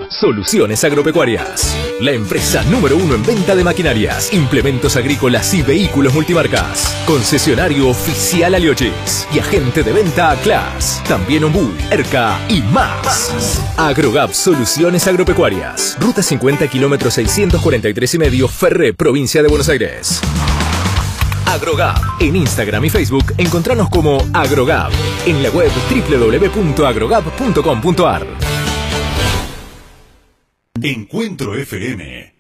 Soluciones Agropecuarias. La empresa número 1 en venta de maquinarias, implementos agrícolas y vehículos multimarcas. Concesionario oficial Aliochis y agente de venta Class. También Ombú, ERCA y más. Agrogap Soluciones Agropecuarias. Ruta 50 kilómetros 643,5 Ferré, provincia de Buenos Aires. Agrogap. En Instagram y Facebook encontranos como Agrogap. En la web www.agrogap.com.ar. Encuentro FM